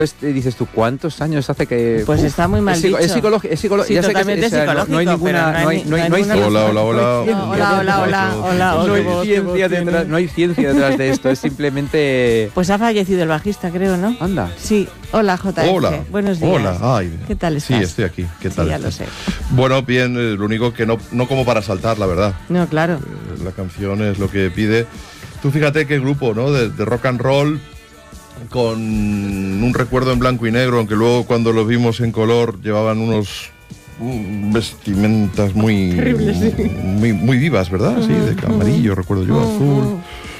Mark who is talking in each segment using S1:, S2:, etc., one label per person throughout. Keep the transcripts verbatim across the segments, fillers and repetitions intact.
S1: Pues dices tú, ¿cuántos años hace que...?
S2: Pues uf, está muy mal
S1: es,
S2: dicho.
S1: Es psicológico. Es psicolo
S2: sí,
S1: ya
S2: totalmente
S1: sé que,
S2: psicológico,
S1: no, no hay ninguna...
S2: no hay,
S1: no hay, no hay,
S2: no hay
S1: no hay
S3: hola, hola, hola.
S2: Hola, hola, hola, hola.
S1: No hay ciencia detrás, no hay ciencia detrás de esto, es simplemente...
S2: Pues ha fallecido el bajista, creo, ¿no?
S1: Anda.
S2: Sí. Hola, J F.
S3: Hola.
S2: Buenos días.
S3: Hola. Ay,
S2: ¿Qué tal estás?
S3: Sí, estoy aquí. ¿Qué tal?
S2: Sí, ya
S3: estás?
S2: lo sé.
S3: Bueno, bien, eh, lo único que no, no como para saltar, la verdad.
S2: No, claro.
S3: Eh, la canción es lo que pide. Tú fíjate qué grupo, ¿no? De, de rock and roll, con un recuerdo en blanco y negro, aunque luego cuando los vimos en color llevaban unos mm, vestimentas muy,
S2: terribles, sí.
S3: muy, muy vivas, ¿verdad? Uh-huh, sí, de amarillo, uh-huh. recuerdo yo, uh-huh. azul.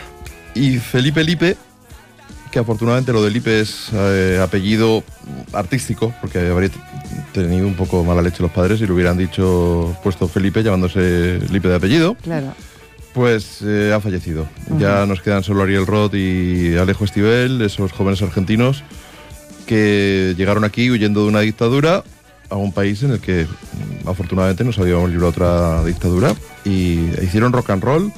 S3: Y Felipe Lipe, que afortunadamente lo de Lipe es eh, apellido artístico, porque habría tenido un poco mala leche los padres y le hubieran dicho, puesto Felipe llamándose Lipe de apellido.
S2: Claro.
S3: Pues eh, ha fallecido. Uh-huh. Ya nos quedan solo Ariel Roth y Alejo Estivell, esos jóvenes argentinos que llegaron aquí huyendo de una dictadura a un país en el que afortunadamente nos habíamos librado otra dictadura y hicieron rock and roll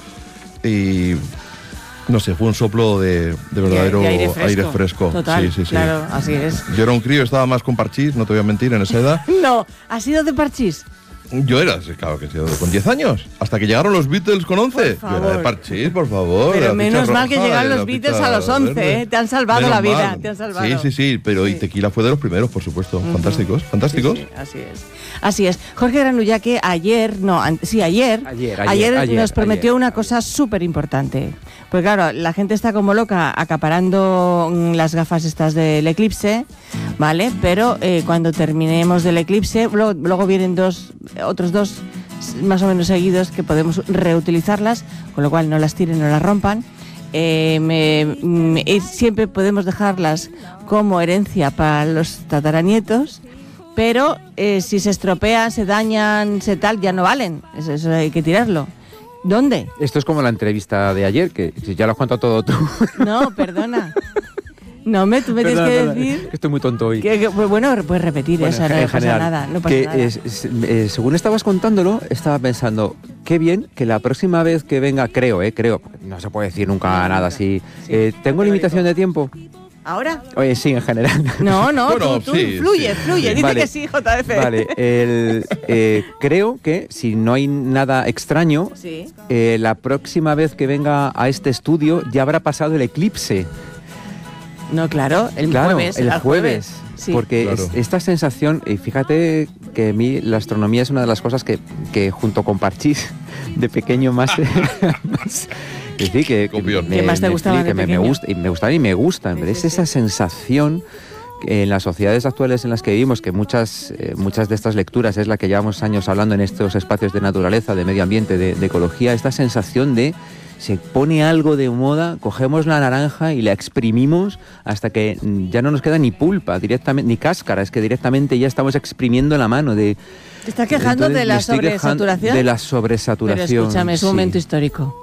S3: y no sé, fue un soplo de, de verdadero
S2: de aire fresco.
S3: Aire fresco.
S2: Total,
S3: sí, sí, sí.
S2: claro, así es.
S3: Yo era un crío, estaba más con parchís, no te voy a mentir, en esa edad.
S2: No, ¿has sido de parchís?
S3: Yo era, claro que sí, con diez años. Hasta que llegaron los Beatles con once. Yo era de parchís, por favor.
S2: Pero menos mal que llegaron los Beatles a los once, ¿eh? Te han salvado menos la vida, mal. Te han salvado.
S3: Sí, sí, sí, pero sí. Y Tequila fue de los primeros, por supuesto. Uh-huh. Fantásticos, fantásticos.
S2: Sí, sí, así es. Así es. Jorge Granullaque ayer, no, an- sí, ayer,
S1: ayer,
S2: ayer,
S1: ayer,
S2: ayer nos prometió
S1: ayer,
S2: una
S1: ayer.
S2: cosa súper importante. Pues claro, la gente está como loca acaparando las gafas estas del eclipse, ¿vale? Pero eh, cuando terminemos del eclipse, luego, luego vienen dos, otros dos más o menos seguidos que podemos reutilizarlas, con lo cual no las tiren, no las rompan. Eh, me, me, siempre podemos dejarlas como herencia para los tataranietos, pero eh, si se estropean, se dañan, se tal, ya no valen. Eso, eso hay que tirarlo. ¿Dónde?
S1: Esto es como la entrevista de ayer, que ya lo has contado todo tú.
S2: No, perdona. No, me, tú me
S1: perdona,
S2: tienes que
S1: perdona,
S2: decir...
S1: que estoy muy tonto hoy.
S2: Que, que, bueno, puedes repetir bueno, eso, no pasa general, nada. No pasa
S1: que
S2: nada.
S1: Es, es, eh, según estabas contándolo, estaba pensando, qué bien que la próxima vez que venga, creo, eh, creo, no se puede decir nunca no, nada nunca. así. Sí, eh, ¿Tengo limitación de tiempo?
S2: ¿Ahora?
S1: Oye, sí, en general.
S2: No, no,
S3: bueno,
S2: tú, tú
S3: sí,
S2: fluye,
S3: sí.
S2: fluye, dice
S1: vale,
S2: que sí, J F.
S1: Vale, el, eh, creo que si no hay nada extraño,
S2: sí.
S1: eh, la próxima vez que venga a este estudio ya habrá pasado el eclipse.
S2: No, claro, el
S1: claro,
S2: jueves.
S1: el
S2: jueves,
S1: jueves
S2: sí.
S1: Porque
S3: claro.
S1: es, esta sensación, y fíjate que a mí la astronomía es una de las cosas que, que junto con Parchís, de pequeño más... más que sí, que, que me,
S2: ¿Qué más te gustaba
S1: me,
S2: de
S1: que me, me gusta y me gustaba y me gustan, pero
S2: sí,
S1: es
S2: sí,
S1: esa
S2: sí.
S1: sensación que en las sociedades actuales en las que vivimos, que muchas, eh, muchas de estas lecturas es la que llevamos años hablando en estos espacios de naturaleza, de medio ambiente, de, de ecología, esta sensación de se pone algo de moda, cogemos la naranja y la exprimimos hasta que ya no nos queda ni pulpa, directamente, ni cáscara, es que directamente ya estamos exprimiendo la mano de...
S2: ¿Te estás quejando
S1: entonces,
S2: de la sobresaturación?
S1: De la sobresaturación.
S2: Pero escúchame, es un
S1: sí.
S2: momento histórico.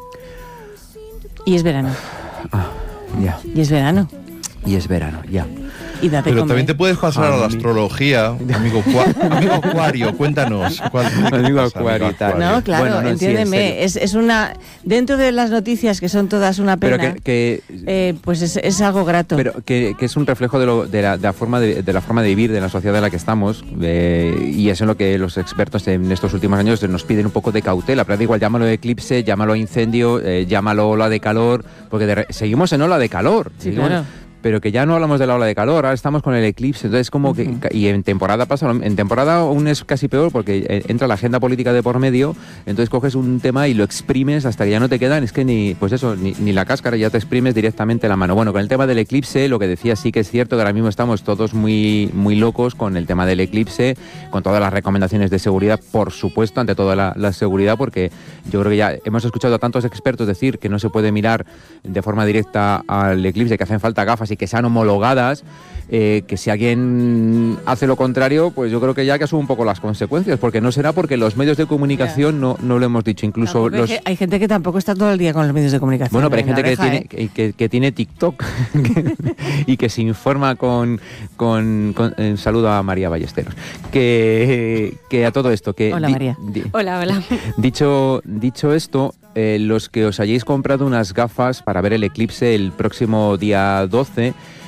S2: Y es verano.
S1: Ah, ya.
S2: Y es verano.
S1: Y es verano, ya.
S2: Y date
S3: Pero
S2: comer.
S3: también te puedes pasar a, a la astrología, amigo, cua- amigo Acuario, cuéntanos. ¿Cuál,
S1: amigo Acuario y tal.
S2: No, claro, bueno, no, entiéndeme. Sí, es, es una. Dentro de las noticias, que son todas una pena,
S1: pero que, que
S2: eh, pues es, es algo grato.
S1: Pero que, que es un reflejo de, lo, de, la, de, la forma de, de la forma de vivir de la sociedad en la que estamos. Eh, y es en lo que los expertos en estos últimos años nos piden un poco de cautela. Pero da igual, llámalo eclipse, llámalo incendio, eh, llámalo ola de calor, porque de re, seguimos en ola de calor.
S2: Sí, claro.
S1: Pero que ya no hablamos de la ola de calor, ahora estamos con el eclipse, entonces como que, uh-huh. y en temporada pasa, en temporada aún es casi peor porque entra la agenda política de por medio, entonces coges un tema y lo exprimes hasta que ya no te quedan, es que ni, pues eso, ni, ni la cáscara, ya te exprimes directamente la mano. Bueno, con el tema del eclipse, lo que decía sí que es cierto que ahora mismo estamos todos muy, muy locos con el tema del eclipse, con todas las recomendaciones de seguridad, por supuesto, ante toda la, la seguridad, porque yo creo que ya hemos escuchado a tantos expertos decir que no se puede mirar de forma directa al eclipse, que hacen falta gafas y que sean homologadas, eh, que si alguien hace lo contrario, pues yo creo que ya que asume un poco las consecuencias, porque no será porque los medios de comunicación yeah. no, no lo hemos dicho, incluso
S2: no,
S1: los...
S2: hay, hay gente que tampoco está todo el día con los medios de comunicación.
S1: Bueno, pero hay gente que
S2: oreja,
S1: tiene,
S2: ¿eh?
S1: que, que, que tiene TikTok y que se informa con... con, con eh, saludo a María Ballesteros. Que, que a todo esto... Que
S2: hola,
S1: di,
S2: María.
S4: Di, hola, hola.
S1: Dicho, dicho esto... Eh, los que os hayáis comprado unas gafas para ver el eclipse el próximo día doce,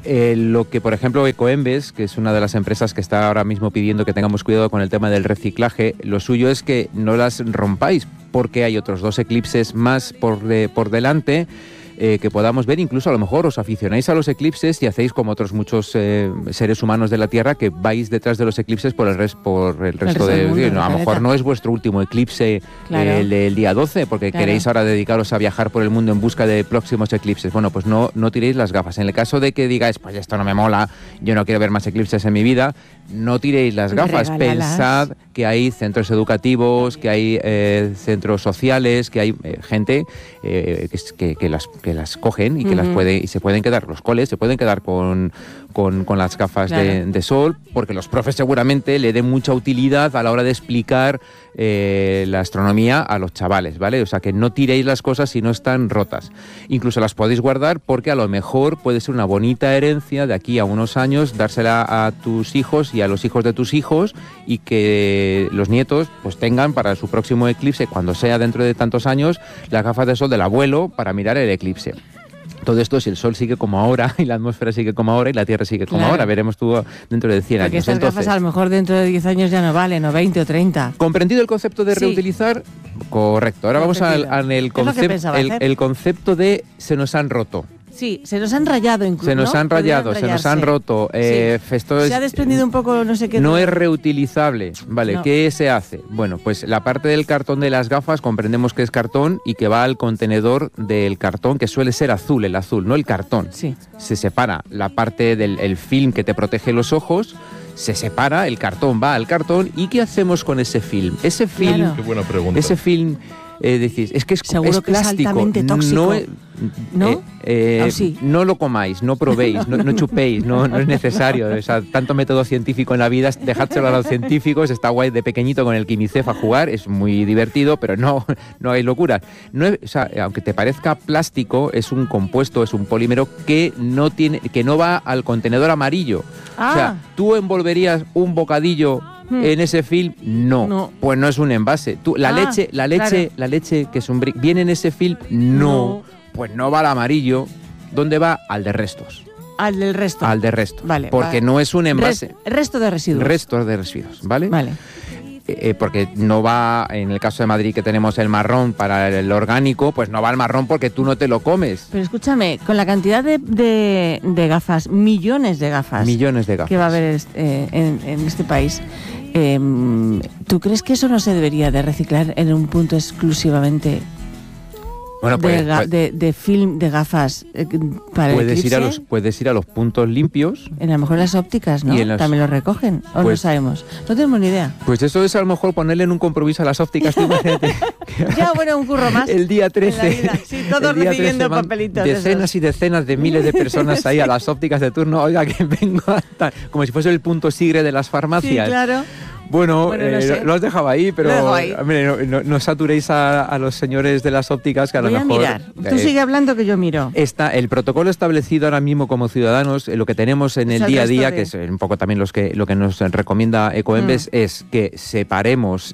S1: Eh, lo que, por ejemplo, Ecoembes, que es una de las empresas que está ahora mismo pidiendo que tengamos cuidado con el tema del reciclaje, lo suyo es que no las rompáis, porque hay otros dos eclipses más por, de, por delante, eh, que podamos ver. Incluso a lo mejor os aficionáis a los eclipses y hacéis como otros muchos eh, seres humanos de la Tierra, que vais detrás de los eclipses por el, res, por el resto
S2: el
S1: de...
S2: mundo,
S1: no, a lo mejor no es vuestro último eclipse, claro, eh, el, el día doce, porque claro, queréis ahora dedicaros a viajar por el mundo en busca de próximos eclipses. Bueno, pues no, no tiréis las gafas. En el caso de que digáis, pues esto no me mola, yo no quiero ver más eclipses en mi vida, no tiréis las gafas. Regálalas. Pensad que hay centros educativos, que hay eh, centros sociales, que hay eh, gente eh, que, que, las, que las cogen y que uh-huh. las puede, y se pueden quedar, los coles se pueden quedar con, con, con las gafas claro. de, de sol, porque los profes seguramente le den mucha utilidad a la hora de explicar eh, la astronomía a los chavales, ¿vale? O sea, que no tiréis las cosas si no están rotas. Incluso las podéis guardar, porque a lo mejor puede ser una bonita herencia de aquí a unos años, dársela a tus hijos y a los hijos de tus hijos, y que los nietos pues tengan para su próximo eclipse, cuando sea dentro de tantos años, las gafas de sol del abuelo para mirar el eclipse. Todo esto si el Sol sigue como ahora, y la atmósfera sigue como ahora, y la Tierra sigue como claro. ahora. Veremos tú dentro de cien
S2: Porque
S1: años.
S2: Porque estas Entonces, gafas a lo mejor dentro de diez años ya no valen, o veinte o treinta.
S1: ¿Comprendido el concepto de sí. reutilizar? Correcto. Ahora vamos al, al el, concep- el, el concepto de se nos han roto.
S2: Sí, se nos han rayado incluso.
S1: Se nos han
S2: ¿no?
S1: rayado, se nos han roto. Eh,
S2: sí.
S1: esto
S2: se
S1: es,
S2: ha desprendido un poco, no sé qué.
S1: No es reutilizable. Vale,
S2: no.
S1: ¿qué se hace? Bueno, pues la parte del cartón de las gafas comprendemos que es cartón y que va al contenedor del cartón, que suele ser azul, el azul, no el cartón.
S2: Sí.
S1: Se separa la parte del el film que te protege los ojos. Se separa, el cartón va al cartón. ¿Y qué hacemos con ese film? Ese film,
S2: claro.
S3: Qué buena pregunta.
S1: Ese film, eh, decís, es que es,
S2: seguro
S1: es
S2: que
S1: plástico.
S2: Es altamente tóxico.
S1: No, es,
S2: ¿No?
S1: Eh, eh,
S2: ¿Oh, sí?
S1: No lo comáis, no probéis, no, no chupéis, no, no es necesario. O sea, tanto método científico en la vida, dejádselo a los científicos. Está guay de pequeñito con el Quimicef a jugar, es muy divertido, pero no, no hay locuras. No es, o sea, aunque te parezca plástico, es un compuesto, es un polímero que no tiene, que no va al contenedor amarillo.
S2: Ah.
S1: O sea, tú envolverías un bocadillo en ese film, no. no, pues no es un envase. Tú, la ah, leche, la leche, claro. la leche que es un brick, ¿viene en ese film? No. no, pues no va al amarillo. ¿Dónde va? Al de restos.
S2: Al del resto.
S1: Al de restos.
S2: Vale.
S1: Porque
S2: vale.
S1: no es un envase.
S2: Rest, resto de residuos.
S1: Restos de residuos, ¿vale?
S2: Vale.
S1: Eh, porque no va, en el caso de Madrid que tenemos el marrón para el orgánico, pues no va el marrón porque tú no te lo comes.
S2: Pero escúchame, con la cantidad de, de, de gafas, millones de gafas,
S1: millones de gafas
S2: que va a haber eh, en, en este país, eh, ¿tú crees que eso no se debería de reciclar en un punto exclusivamente
S1: bueno, pues,
S2: de, ga,
S1: pues,
S2: de, de film de gafas eh, para
S1: puedes
S2: el
S1: ir a los Puedes ir a los puntos limpios.
S2: En a lo mejor las ópticas, ¿no?
S1: Las,
S2: también lo recogen, o pues, no sabemos. No tenemos ni idea.
S1: Pues eso es a lo mejor ponerle en un compromiso a las ópticas. Tú imagínate.
S2: Ya, bueno, un curro más.
S1: El día trece.
S2: Sí, todos recibiendo papelitos.
S1: Decenas esos. y decenas de miles de personas ahí sí. a las ópticas de turno. Oiga, que vengo a estar. Como si fuese el punto sigre de las farmacias.
S2: Sí, claro.
S1: Bueno,
S2: bueno no
S1: eh,
S2: sé.
S1: lo has dejado ahí, pero
S2: ahí.
S1: Hombre, no, no, no saturéis a, a los señores de las ópticas, que a
S2: Voy
S1: lo mejor...
S2: a mirar. Tú eh, sigue hablando que yo miro.
S1: Está el protocolo establecido ahora mismo como ciudadanos, eh, lo que tenemos en el, el día a día, de... que es un poco también los que, lo que nos recomienda Ecoembes, mm. es que separemos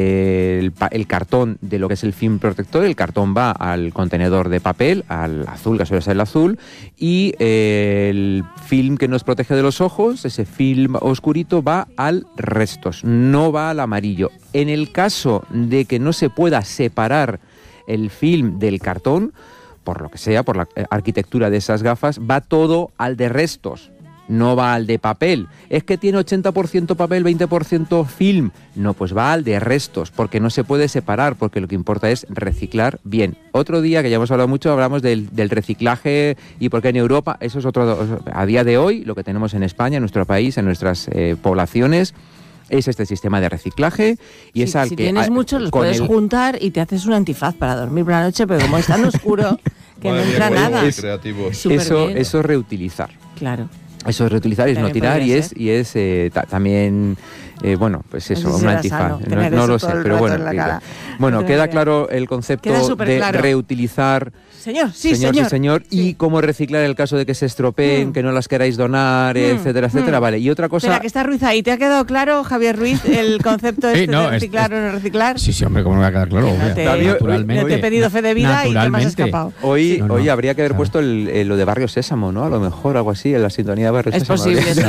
S1: eh, el, el cartón de lo que es el film protector. El cartón va al contenedor de papel, al azul, que suele ser el azul, y eh, el film que nos protege de los ojos, ese film oscurito, va al restos, no va al amarillo. En el caso de que no se pueda separar el film del cartón, por lo que sea, por la arquitectura de esas gafas, va todo al de restos, no va al de papel. Es que tiene ochenta por ciento papel, veinte por ciento film. No, pues va al de restos, porque no se puede separar, porque lo que importa es reciclar bien. Otro día, que ya hemos hablado mucho, hablamos del, del reciclaje y por qué en Europa. Eso es otro... A día de hoy, lo que tenemos en España, en nuestro país, en nuestras eh, poblaciones, es este sistema de reciclaje y
S2: sí,
S1: es al
S2: si
S1: que...
S2: Si tienes
S1: a,
S2: muchos, los puedes el... juntar y te haces un antifaz para dormir por la noche, pero como es tan oscuro que no entra nada.
S3: Es,
S1: eso, eso es reutilizar.
S2: Claro.
S1: Eso es reutilizar y es no tirar y es,
S2: ser.
S1: y es eh, ta, también... Eh, bueno, pues eso, un antifaz. No, no lo sé, pero bueno. Que, bueno, queda claro el concepto de
S2: claro.
S1: reutilizar
S2: Señor, sí,
S1: señor,
S2: señor.
S1: sí, señor.
S2: Sí.
S1: Y cómo reciclar el caso de que se estropeen,
S2: Mm.
S1: que no las queráis donar,
S2: Mm.
S1: etcétera, etcétera.
S2: Mm.
S1: Vale, y otra cosa...
S2: Espera, que está Ruiz ahí. ¿Te ha quedado claro, Javier Ruiz, el concepto este
S4: Sí, no,
S2: de
S4: es-
S2: reciclar
S4: es-
S2: o no reciclar?
S4: Sí, sí, hombre, ¿cómo no me va a quedar claro?
S2: Que no
S4: Obvia-
S2: te-
S1: David,
S4: naturalmente.
S2: No te he pedido fe de vida y te me has
S4: Naturalmente.
S2: escapado.
S1: Hoy,
S4: No, no,
S1: hoy habría que haber
S4: claro.
S1: puesto el- el- lo de Barrio Sésamo, ¿no? A lo mejor algo así, en la sintonía de Barrio
S2: Es
S1: Sésamo.
S2: posible,
S1: Habría-
S2: sí.